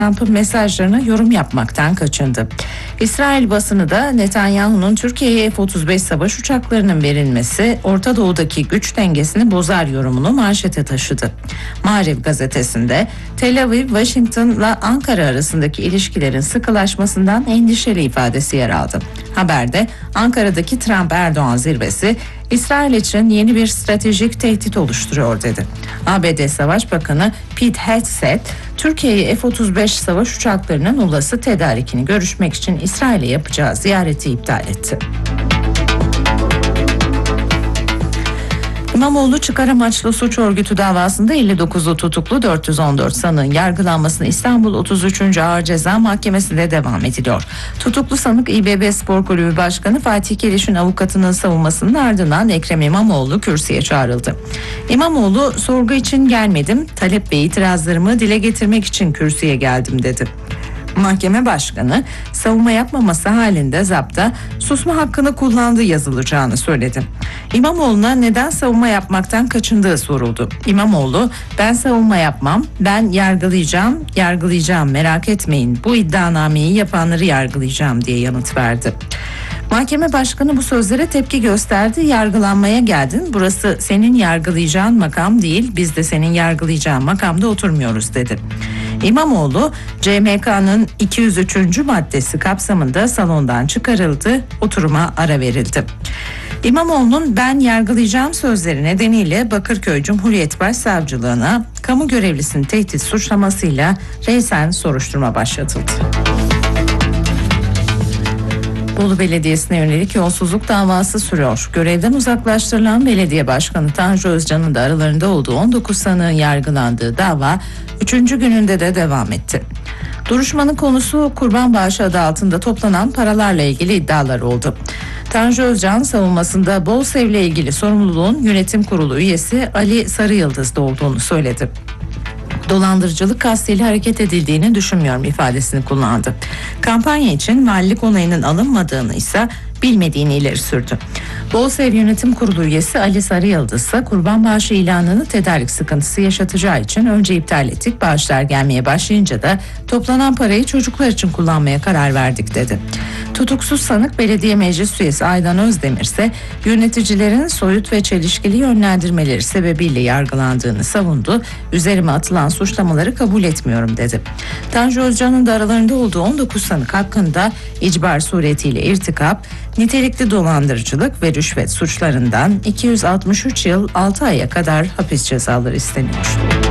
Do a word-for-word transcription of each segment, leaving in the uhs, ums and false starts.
Trump'ın mesajlarına yorum yapmaktan kaçındı. İsrail basını da Netanyahu'nun Türkiye'ye F otuz beş savaş uçaklarının verilmesi Orta Doğu'daki güç dengesini bozar yorumunu manşete taşıdı. Maariv gazetesinde Tel Aviv, Washington'la Ankara arasındaki ilişkilerin sıkılaşmasından endişeli ifadesi yer aldı. Haberde Ankara'daki Trump-Erdoğan zirvesi İsrail için yeni bir stratejik tehdit oluşturuyor dedi. A B D Savaş Bakanı Pete Hegseth, Türkiye'ye F otuz beş savaş uçaklarının olası tedarikini görüşmek için İsrail'e yapacağı ziyareti iptal etti. İmamoğlu çıkar amaçlı suç örgütü davasında elli dokuzlu tutuklu dört yüz on dört sanığın yargılanmasını İstanbul otuz üçüncü Ağır Ceza Mahkemesi'nde devam ediliyor. Tutuklu sanık İBB Spor Kulübü Başkanı Fatih Keliş'in avukatının savunmasının ardından Ekrem İmamoğlu kürsüye çağrıldı. İmamoğlu, sorgu için gelmedim, talep ve itirazlarımı dile getirmek için kürsüye geldim dedi. Mahkeme başkanı savunma yapmaması halinde zapta susma hakkını kullandığı yazılacağını söyledi. İmamoğlu'na neden savunma yapmaktan kaçındığı soruldu. İmamoğlu, ben savunma yapmam, ben yargılayacağım, yargılayacağım merak etmeyin, bu iddianameyi yapanları yargılayacağım diye yanıt verdi. Mahkeme başkanı bu sözlere tepki gösterdi. Yargılanmaya geldin. Burası senin yargılayacağın makam değil. Biz de senin yargılayacağın makamda oturmuyoruz dedi. İmamoğlu C M K'nın iki yüz üçüncü maddesi kapsamında salondan çıkarıldı. Oturuma ara verildi. İmamoğlu'nun ben yargılayacağım sözleri nedeniyle Bakırköy Cumhuriyet Başsavcılığına kamu görevlisinin tehdit suçlamasıyla reysen soruşturma başlatıldı. Bolu Belediyesi'ne yönelik yolsuzluk davası sürüyor. Görevden uzaklaştırılan belediye başkanı Tanju Özcan'ın da aralarında olduğu on dokuz sanığın yargılandığı dava üçüncü gününde de devam etti. Duruşmanın konusu kurban bağışı adı altında toplanan paralarla ilgili iddialar oldu. Tanju Özcan savunmasında Bolsev'le ilgili sorumluluğun yönetim kurulu üyesi Ali Sarıyıldız'da olduğunu söyledi. Dolandırıcılık kastıyla hareket edildiğini düşünmüyorum ifadesini kullandı. Kampanya için valilik onayının alınmadığını ise bilmediğini ileri sürdü. Bolsev Yönetim Kurulu üyesi Ali Sarıyıldız ise kurban bağışı ilanını tedarik sıkıntısı yaşatacağı için önce iptal ettik, bağışlar gelmeye başlayınca da toplanan parayı çocuklar için kullanmaya karar verdik dedi. Tutuksuz sanık belediye meclis üyesi Aydan Özdemir ise yöneticilerin soyut ve çelişkili yönlendirmeleri sebebiyle yargılandığını savundu. Üzerime atılan suçlamaları kabul etmiyorum dedi. Tanju Özcan'ın da aralarında olduğu on dokuz sanık hakkında icbar suretiyle irtikap, nitelikli dolandırıcılık ve rüşvet suçlarından iki yüz altmış üç yıl altı aya kadar hapis cezaları isteniyor.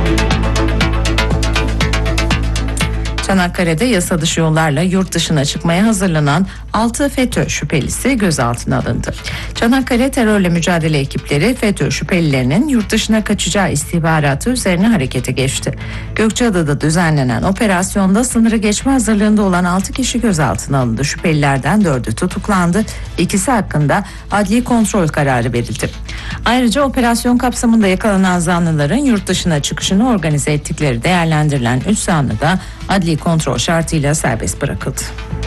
Çanakkale'de yasa dışı yollarla yurt dışına çıkmaya hazırlanan altı FETÖ şüphelisi gözaltına alındı. Çanakkale Terörle Mücadele ekipleri FETÖ şüphelilerinin yurt dışına kaçacağı istihbaratı üzerine harekete geçti. Gökçeada'da düzenlenen operasyonda sınırı geçme hazırlığında olan altı kişi gözaltına alındı. Şüphelilerden dördü tutuklandı. İkisi hakkında adli kontrol kararı verildi. Ayrıca operasyon kapsamında yakalanan zanlıların yurt dışına çıkışını organize ettikleri değerlendirilen üç zanlı da adli kontrol şartıyla serbest bırakıldı.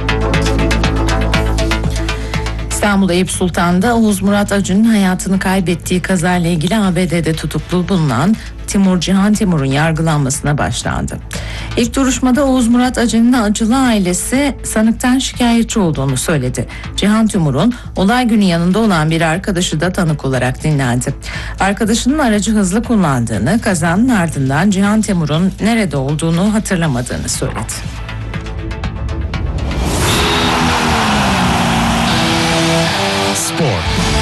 İstanbul Eyüp Sultan'da Oğuz Murat Acun'un hayatını kaybettiği kazayla ilgili A B D'de tutuklu bulunan Timur Cihan Timur'un yargılanmasına başlandı. İlk duruşmada Oğuz Murat Acun'un acılı ailesi sanıktan şikayetçi olduğunu söyledi. Cihan Timur'un olay günü yanında olan bir arkadaşı da tanık olarak dinlendi. Arkadaşının aracı hızlı kullandığını, kazanın ardından Cihan Timur'un nerede olduğunu hatırlamadığını söyledi. Spor.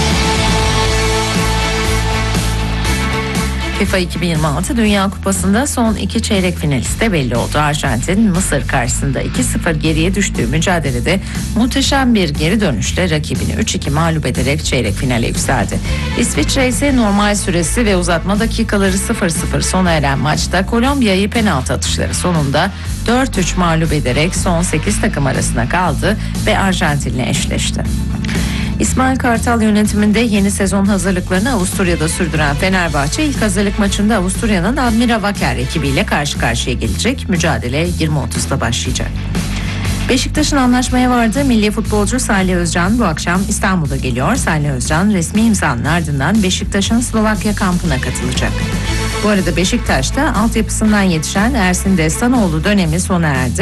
FIFA iki bin yirmi altı Dünya Kupası'nda son iki çeyrek finalisti de belli oldu. Arjantin, Mısır karşısında iki sıfır geriye düştüğü mücadelede muhteşem bir geri dönüşle rakibini üç iki mağlup ederek çeyrek finale yükseldi. İsviçre ise normal süresi ve uzatma dakikaları sıfır sıfır sona eren maçta Kolombiya'yı penaltı atışları sonunda dört üç mağlup ederek son sekiz takım arasına kaldı ve Arjantin'le eşleşti. İsmail Kartal yönetiminde yeni sezon hazırlıklarını Avusturya'da sürdüren Fenerbahçe ilk hazırlık maçında Avusturya'nın Admira Wacker ekibiyle karşı karşıya gelecek. Mücadele yirmi otuzda başlayacak. Beşiktaş'ın anlaşmaya vardığı milli futbolcu Salih Özcan bu akşam İstanbul'a geliyor. Salih Özcan resmi imzanın ardından Beşiktaş'ın Slovakya kampına katılacak. Bu arada Beşiktaş'ta altyapısından yetişen Ersin Destanoğlu dönemi sona erdi.